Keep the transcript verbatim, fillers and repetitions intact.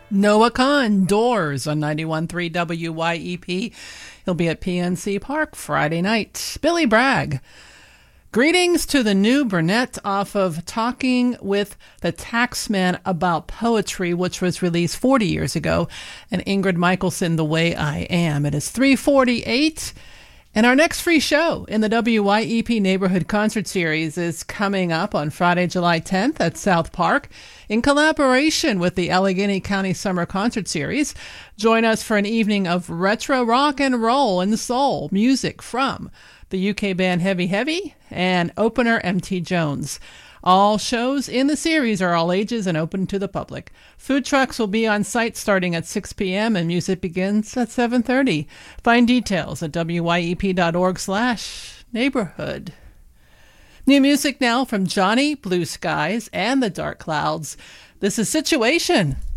Noah Kahn, Doors on ninety-one point three W Y E P. He'll be at P N C Park Friday night. Billy Bragg. Greetings to the new brunette off of Talking with the Taxman About Poetry, which was released forty years ago, and Ingrid Michaelson, The Way I Am. It is three forty-eight, and our next free show in the W Y E P Neighborhood Concert Series is coming up on Friday, July tenth at South Park in collaboration with the Allegheny County Summer Concert Series. Join us for an evening of retro rock and roll and soul music from the U K band Heavy Heavy and opener M T Jones. All shows in the series are all ages and open to the public. Food trucks will be on site starting at six p.m. and music begins at seven thirty. Find details at W Y E P dot org slash neighborhood. New music now from Johnny, Blue Skies, and the Dark Clouds. This is Situation.